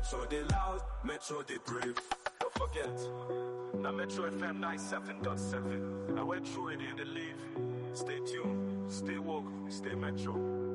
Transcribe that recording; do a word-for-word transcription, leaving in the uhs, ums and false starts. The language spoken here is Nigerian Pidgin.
Metro they loud, Metro they brave. Don't forget, now Metro F M ninety-seven point seven. I went through it in the leave. Stay tuned, stay woke, stay Metro.